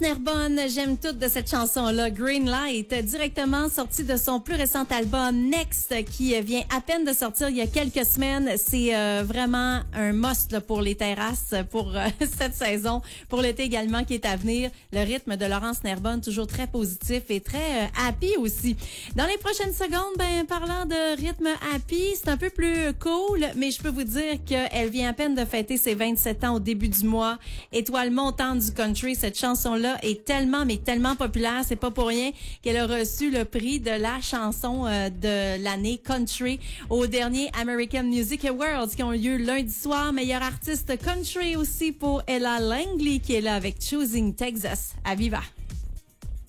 Nerbonne, j'aime toute de cette chanson-là, Green Light, directement sortie de son plus récent album Next, qui vient à peine de sortir il y a quelques semaines. C'est vraiment un must là, pour les terrasses pour cette saison, pour l'été également qui est à venir. Le rythme de Laurence Nerbonne, toujours très positif et très happy aussi. Dans les prochaines secondes, parlant de rythme happy, c'est un peu plus cool, mais je peux vous dire qu'elle vient à peine de fêter ses 27 ans au début du mois. Étoile montante du country, cette chanson-là est tellement, mais tellement populaire, c'est pas pour rien qu'elle a reçu le prix de la chanson de l'année country au dernier American Music Awards qui ont lieu lundi soir. Meilleure artiste country aussi pour Ella Langley qui est là avec Choosing Texas. À Viva!